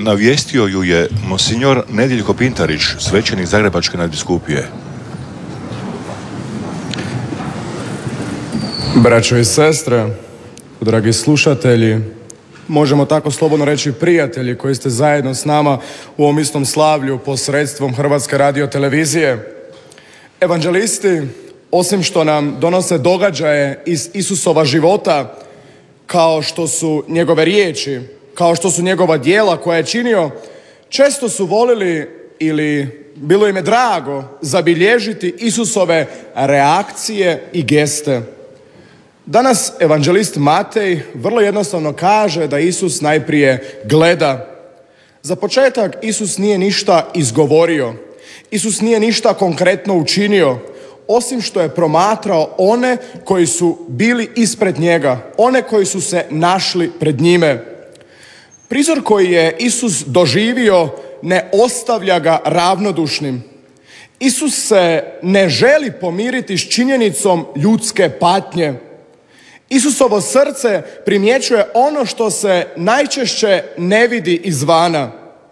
navijestio ju je monsignor Nediljko Pintarić, svećenik Zagrebačke nadbiskupije. Braćo i sestre, dragi slušatelji, možemo tako slobodno reći prijatelji koji ste zajedno s nama u ovom istom slavlju posredstvom Hrvatske radiotelevizije. Evanđelisti, osim što nam donose događaje iz Isusova života, kao što su njegove riječi, kao što su njegova djela koja je činio, često su volili ili bilo im je drago zabilježiti Isusove reakcije i geste. Danas evanđelist Matej vrlo jednostavno kaže da Isus najprije gleda. Za početak Isus nije ništa izgovorio. Isus nije ništa konkretno učinio, osim što je promatrao one koji su bili ispred njega, one koji su se našli pred njime. Prizor koji je Isus doživio ne ostavlja ga ravnodušnim. Isus se ne želi pomiriti s činjenicom ljudske patnje. Isusovo srce primjećuje ono što se najčešće ne vidi izvana.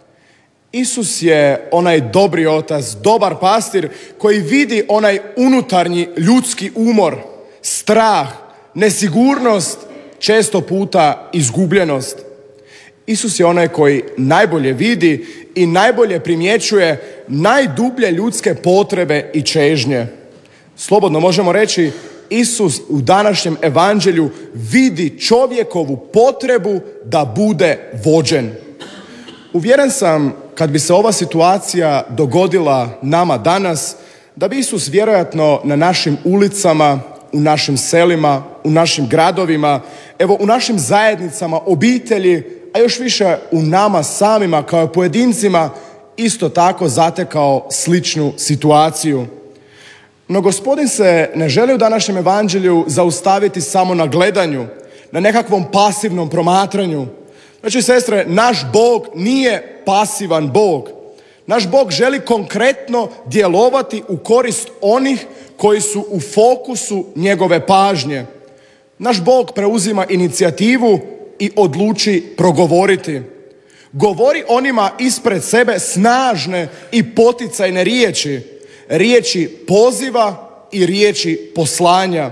Isus je onaj dobri otac, dobar pastir koji vidi onaj unutarnji ljudski umor, strah, nesigurnost, često puta izgubljenost. Isus je onaj koji najbolje vidi i najbolje primjećuje najdublje ljudske potrebe i čežnje. Slobodno možemo reći, Isus u današnjem evanđelju vidi čovjekovu potrebu da bude vođen. Uvjeren sam, kad bi se ova situacija dogodila nama danas, da bi Isus vjerojatno na našim ulicama, u našim selima, u našim gradovima, evo u našim zajednicama, obitelji, a još više u nama samima kao pojedincima, isto tako zatekao sličnu situaciju. No Gospodin se ne želi u današnjem evanđelju zaustaviti samo na gledanju, na nekakvom pasivnom promatranju. Znači, sestre, naš Bog nije pasivan Bog. Naš Bog želi konkretno djelovati u korist onih koji su u fokusu njegove pažnje. Naš Bog preuzima inicijativu i odluči progovoriti. Govori onima ispred sebe snažne i poticajne riječi, riječi poziva i riječi poslanja.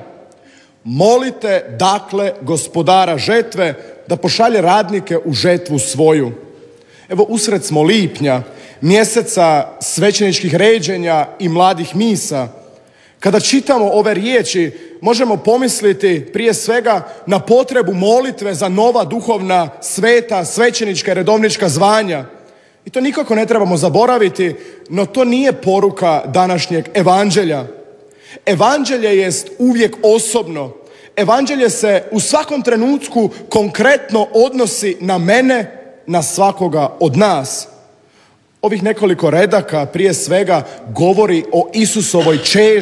Molite dakle Gospodara žetve da pošalje radnike u žetvu svoju. Evo, usred smo lipnja, mjeseca svećeničkih ređenja i mladih misa. Kada čitamo ove riječi, možemo pomisliti prije svega na potrebu molitve za nova duhovna, sveta, svećenička i redovnička zvanja. I to nikako ne trebamo zaboraviti, no to nije poruka današnjeg evanđelja. Evanđelje jest uvijek osobno. Evanđelje se u svakom trenutku konkretno odnosi na mene, na svakoga od nas. Ovih nekoliko redaka prije svega govori o Isusovoj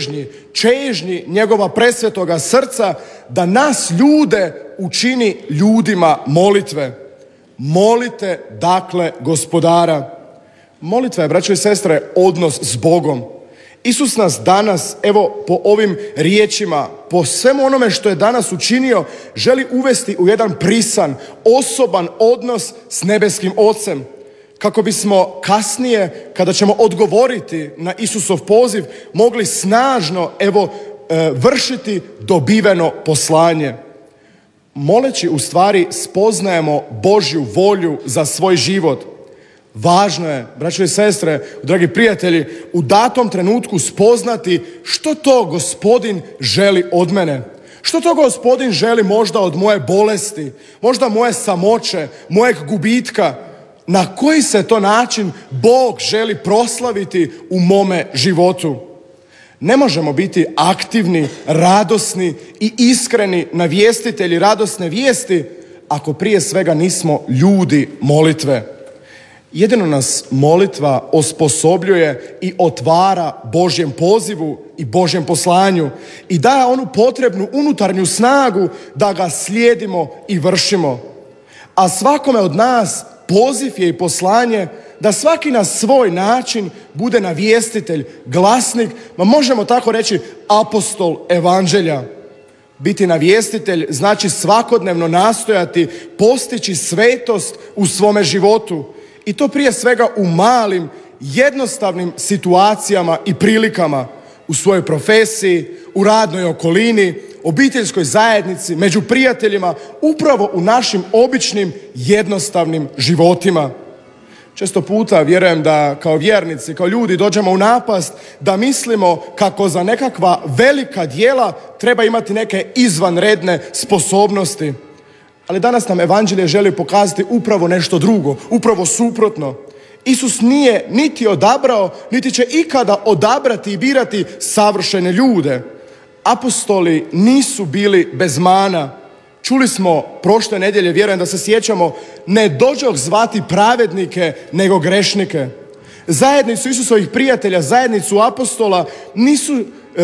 čežnji njegova presvetoga srca da nas ljude učini ljudima molitve. Molite dakle Gospodara. Molitva je, braćo i sestre, odnos s Bogom. Isus nas danas, evo po ovim riječima, po svemu onome što je danas učinio, želi uvesti u jedan prisan, osoban odnos s nebeskim Ocem. Kako bismo kasnije, kada ćemo odgovoriti na Isusov poziv, mogli snažno, vršiti dobiveno poslanje. Moleći u stvari spoznajemo Božju volju za svoj život. Važno je, braćo i sestre, dragi prijatelji, u datom trenutku spoznati što to Gospodin želi od mene. Što to Gospodin želi možda od moje bolesti, možda moje samoće, mojeg gubitka. Na koji se to način Bog želi proslaviti u mome životu. Ne možemo biti aktivni, radosni i iskreni navjestitelji radosne vijesti ako prije svega nismo ljudi molitve. Jedino nas molitva osposobljuje i otvara Božjem pozivu i Božjem poslanju i daje onu potrebnu unutarnju snagu da ga slijedimo i vršimo. A svakome od nas poziv je i poslanje da svaki na svoj način bude navjestitelj, glasnik, možemo tako reći apostol evanđelja. Biti navjestitelj znači svakodnevno nastojati postići svetost u svome životu I to prije svega u malim, jednostavnim situacijama i prilikama, u svojoj profesiji, u radnoj okolini, obiteljskoj zajednici, među prijateljima, upravo u našim običnim, jednostavnim životima. Često puta vjerujem da kao vjernici, kao ljudi dođemo u napast da mislimo kako za nekakva velika djela treba imati neke izvanredne sposobnosti. Ali danas nam evanđelje želi pokazati upravo nešto drugo, upravo suprotno. Isus nije niti odabrao, niti će ikada odabrati i birati savršene ljude. Apostoli nisu bili bez mana. Čuli smo prošle nedjelje, vjerujem da se sjećamo, ne dođoh zvati pravednike, nego grešnike. Zajednicu Isusovih prijatelja, zajednicu apostola nisu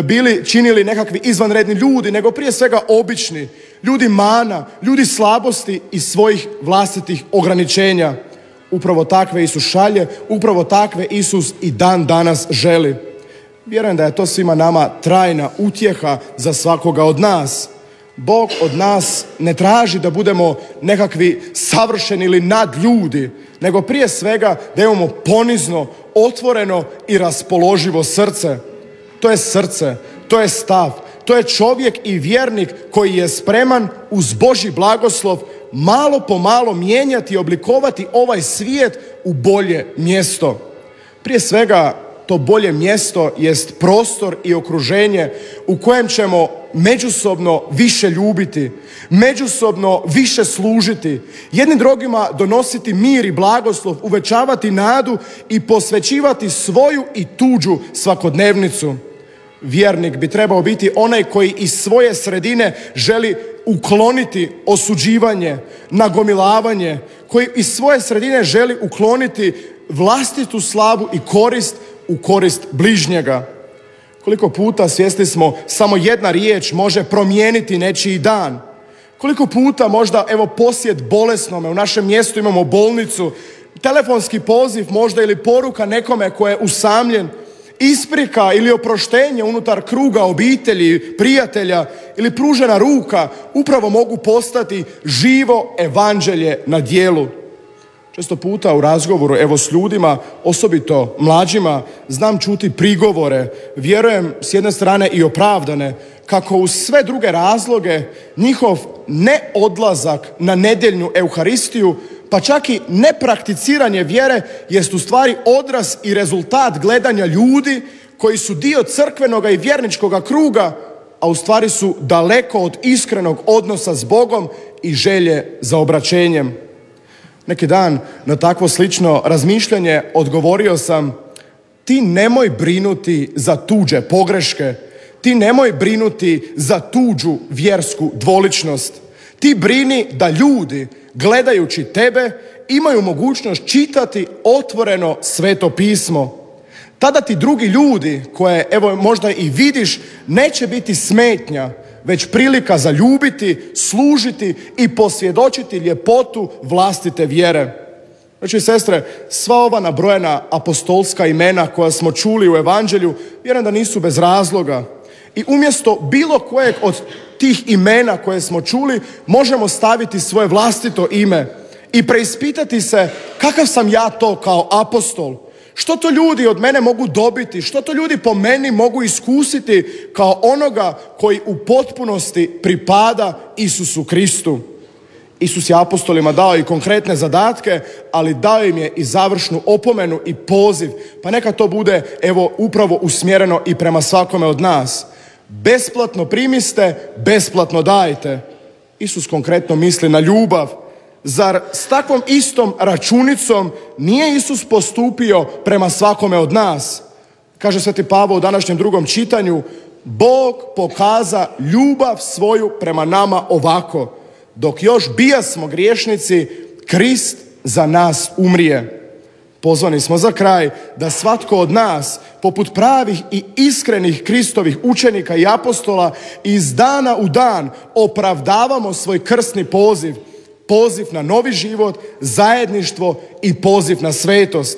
činili nekakvi izvanredni ljudi, nego prije svega obični, ljudi mana, ljudi slabosti i svojih vlastitih ograničenja. Upravo takve Isus šalje, upravo takve Isus i dan danas želi. Vjerujem da je to svima nama trajna utjeha za svakoga od nas. Bog od nas ne traži da budemo nekakvi savršeni ili nadljudi, nego prije svega da imamo ponizno, otvoreno i raspoloživo srce. To je srce, to je stav, to je čovjek i vjernik koji je spreman uz Božji blagoslov malo po malo mijenjati i oblikovati ovaj svijet u bolje mjesto. Prije svega, to bolje mjesto jest prostor i okruženje u kojem ćemo međusobno više ljubiti, međusobno više služiti, jednim drugima donositi mir i blagoslov, uvećavati nadu i posvećivati svoju i tuđu svakodnevnicu. Vjernik bi trebao biti onaj koji iz svoje sredine želi ukloniti osuđivanje, nagomilavanje, koji iz svoje sredine želi ukloniti vlastitu slavu i korist u korist bližnjega. Koliko puta svjesni smo, samo jedna riječ može promijeniti nečiji dan. Koliko puta možda, posjet bolesnome, u našem mjestu imamo bolnicu, telefonski poziv možda ili poruka nekome ko je usamljen, isprika ili oproštenje unutar kruga obitelji, prijatelja ili pružena ruka upravo mogu postati živo evanđelje na djelu. Često puta u razgovoru, s ljudima, osobito mlađima, znam čuti prigovore, vjerujem s jedne strane i opravdane, kako uz sve druge razloge njihov neodlazak na nedjeljnu euharistiju, pa čak i neprakticiranje vjere jest u stvari odraz i rezultat gledanja ljudi koji su dio crkvenoga i vjerničkoga kruga, a u stvari su daleko od iskrenog odnosa s Bogom i želje za obraćenjem. Neki dan na takvo slično razmišljanje odgovorio sam: ti nemoj brinuti za tuđe pogreške, ti nemoj brinuti za tuđu vjersku dvoličnost. Ti brini da ljudi, gledajući tebe, imaju mogućnost čitati otvoreno Sveto pismo. Tada ti drugi ljudi, koje možda i vidiš, neće biti smetnja, već prilika za ljubiti, služiti i posvjedočiti ljepotu vlastite vjere. Znači, sestre, sva ova nabrojena apostolska imena koja smo čuli u evanđelju, vjerujem da nisu bez razloga. I umjesto bilo kojeg od tih imena koje smo čuli, možemo staviti svoje vlastito ime i preispitati se kakav sam ja to kao apostol. Što to ljudi od mene mogu dobiti? Što to ljudi po meni mogu iskusiti kao onoga koji u potpunosti pripada Isusu Kristu? Isus je apostolima dao i konkretne zadatke, ali dao im je i završnu opomenu i poziv. Pa neka to bude upravo usmjereno i prema svakome od nas. Besplatno primiste, besplatno dajte. Isus konkretno misli na ljubav. Zar s takvom istom računicom nije Isus postupio prema svakome od nas? Kaže sveti Pavao u današnjem 2. čitanju: Bog pokaza ljubav svoju prema nama ovako: dok još bijasmo griješnici, Krist za nas umrije. Pozvani smo za kraj da svatko od nas, poput pravih i iskrenih Kristovih učenika i apostola, iz dana u dan opravdavamo svoj krsni poziv. Poziv na novi život, zajedništvo i poziv na svetost.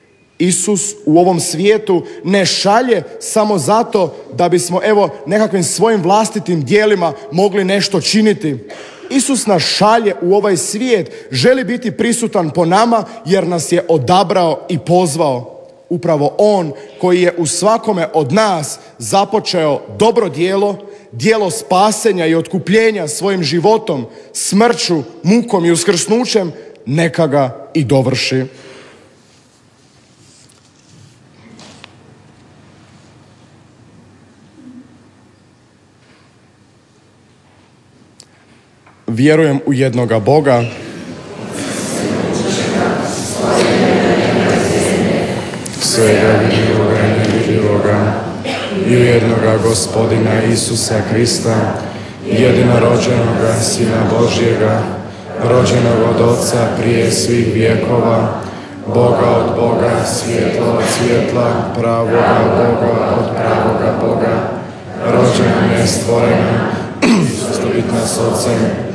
Isus u ovom svijetu ne šalje samo zato da bismo nekakvim svojim vlastitim djelima mogli nešto činiti. Isus nas šalje u ovaj svijet, želi biti prisutan po nama jer nas je odabrao i pozvao. Upravo On koji je u svakome od nas započeo dobro djelo spasenja i otkupljenja svojim životom, smrću, mukom i uskrsnućem, neka ga i dovrši. Vjerujem u jednoga Boga, svega vidljivoga i nevidljivoga, i u jednoga Gospodina Isusa Krista, jedinorođenoga Sina Božjega, rođenog od Oca prije svih vjekova, Boga od Boga, svjetla od svjetla, pravoga Boga od pravoga Boga, rođena nestvorena, istobitna s Otcem,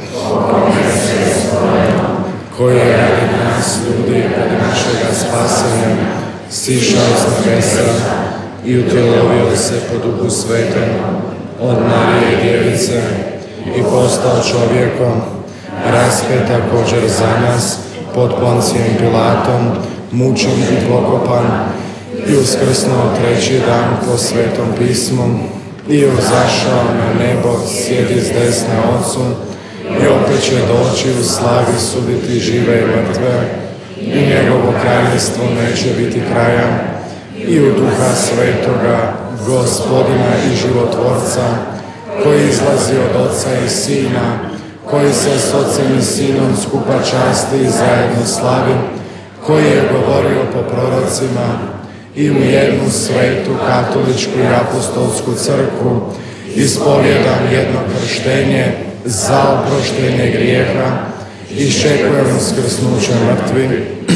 koji je radi nas ljudi radi našega spasenja sišao iz nebesa i utjelovio se po Duhu Svetom od Marije Djevice i postao čovjekom, raspet također za nas pod Poncijem Pilatom, mučen i pokopan i uskrsnuo treći dan po Svetom pismu i uzašao na nebo, sjedi s desne Otcu i opet će doći u slavi suditi žive i mrtve i njegovo kraljevstvo neće biti kraja i u Duha Svetoga, Gospodina i Životvorca, koji izlazi od Oca i Sina, koji se s Ocem i Sinom skupa časti i zajedno slavi, koji je govorio po prorocima i u jednu svetu katoličku i apostolsku crkvu ispovjedam jedno krštenje za oproštenje grijeha i iščekujem uskrsnuće mrtvih.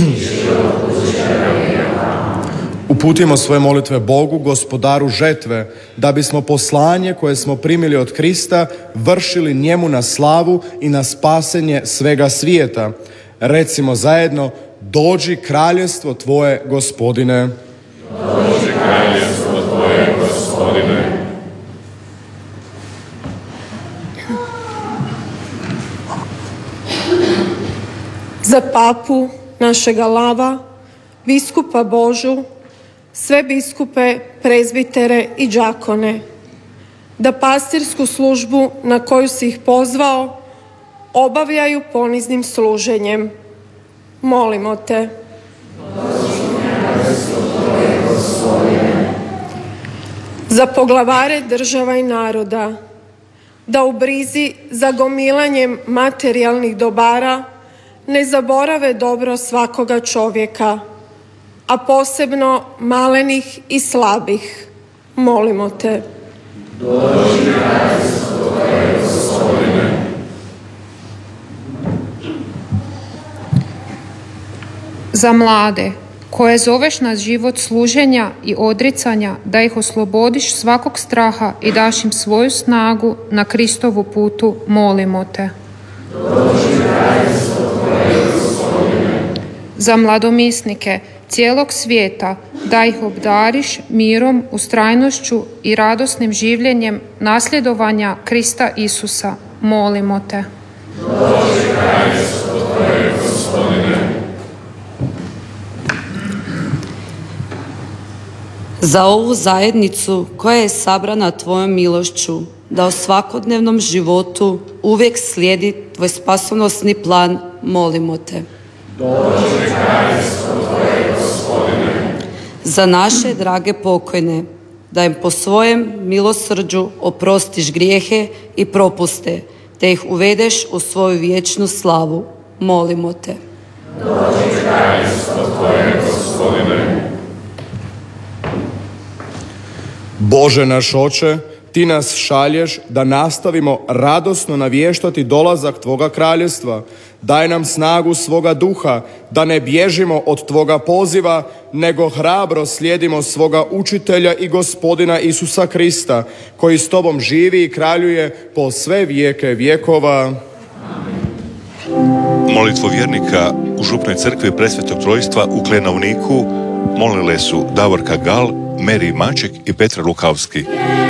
Uputimo svoje molitve Bogu, Gospodaru žetve, da bismo poslanje koje smo primili od Krista vršili njemu na slavu i na spasenje svega svijeta. Recimo zajedno: dođi kraljevstvo Tvoje, Gospodine. Dođi kraljevstvo Tvoje, Gospodine. Za papu našega Lava, biskupa Božu, sve biskupe, prezbitere i đakone, da pastirsku službu na koju si ih pozvao obavljaju poniznim služenjem. Molimo te. Za poglavare država i naroda, da u brizi za gomilanjem materijalnih dobara ne zaborave dobro svakoga čovjeka, a posebno malenih i slabih. Molimo te. Dođi kraljevstvo Tvoje, Gospodine. Za mlade, koje zoveš na život služenja i odricanja, da ih oslobodiš svakog straha i daš im svoju snagu na Kristovu putu, molimo te. Dođi kraljevstvo Tvoje, Gospodine. Za mladomisnike cijelog svijeta, da ih obdariš mirom, ustrajnošću i radosnim življenjem nasljedovanja Krista Isusa, molimo te. Dođi kraljevstvo Tvoje, Gospodine. Za ovu zajednicu koja je sabrana Tvojom milošću, da u svakodnevnom životu uvijek slijedi Tvoj spasonosni plan, molimo te. Dođi kraljevstvo Tvoje, Gospodine. Za naše drage pokojne, da im po svojem milosrđu oprostiš grijehe i propuste, te ih uvedeš u svoju vječnu slavu, molimo te. Dođi kraljevstvo Tvoje, Gospodine. Bože naš Oče, Ti nas šalješ da nastavimo radosno navještati dolazak Tvoga kraljevstva. Daj nam snagu svoga duha, da ne bježimo od Tvoga poziva, nego hrabro slijedimo svoga učitelja i Gospodina Isusa Krista, koji s Tobom živi i kraljuje po sve vijeke vjekova. Molitvu vjernika u Župnoj crkvi Presvetog Trojstva u Klenovniku molile su Davorka Gal, Meri Maček i Petra Lukavski.